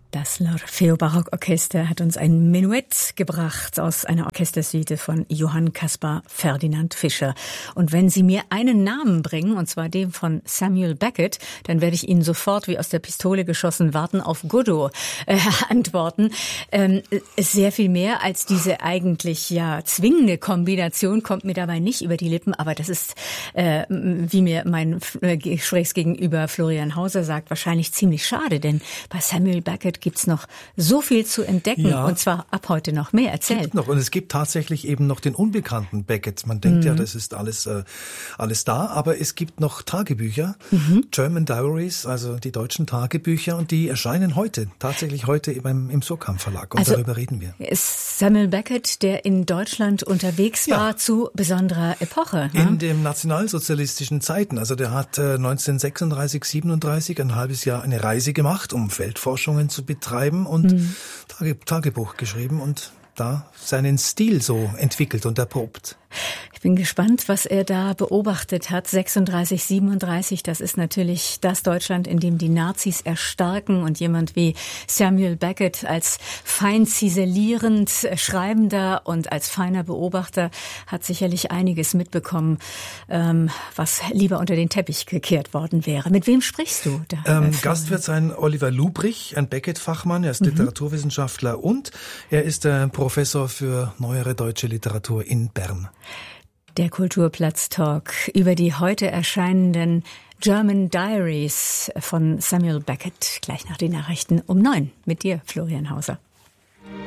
Das L'Orfeo Barockorchester hat uns ein Menuett gebracht aus einer Orchestersuite von Johann Caspar Ferdinand Fischer. Und wenn Sie mir einen Namen bringen, und zwar den von Samuel Beckett, dann werde ich Ihnen sofort wie aus der Pistole geschossen Warten auf Godot antworten. Sehr viel mehr als diese eigentlich zwingende Kombination kommt mir dabei nicht über die Lippen, aber das ist, wie mir mein Gesprächsgegenüber Florian Hauser sagt, wahrscheinlich ziemlich schade, denn bei Samuel Beckett gibt's noch so viel zu entdecken, und zwar ab heute noch mehr. Erzähl. Und es gibt tatsächlich eben noch den unbekannten Beckett. Man denkt ja, das ist alles da, aber es gibt noch Tagebücher, German Diaries, also die deutschen Tagebücher, und die erscheinen tatsächlich heute im Surkamp Verlag, und darüber reden wir. Samuel Beckett, der in Deutschland unterwegs war zu besonderer Epoche. In den nationalsozialistischen Zeiten. Also der hat 1936, 37 ein halbes Jahr eine Reise gemacht, um Feldforschungen zu betreiben und Tagebuch geschrieben und da seinen Stil so entwickelt und erprobt. Ich bin gespannt, was er da beobachtet hat. 36, 37, das ist natürlich das Deutschland, in dem die Nazis erstarken, und jemand wie Samuel Beckett als fein ziselierend Schreibender und als feiner Beobachter hat sicherlich einiges mitbekommen, was lieber unter den Teppich gekehrt worden wäre. Mit wem sprichst du da? Gast wird sein Oliver Lubrich, ein Beckett-Fachmann. Er ist Literaturwissenschaftler und er ist Professor für neuere deutsche Literatur in Bern. Der Kulturplatz-Talk über die heute erscheinenden German Diaries von Samuel Beckett, gleich nach den Nachrichten um 9 mit dir, Florian Hauser.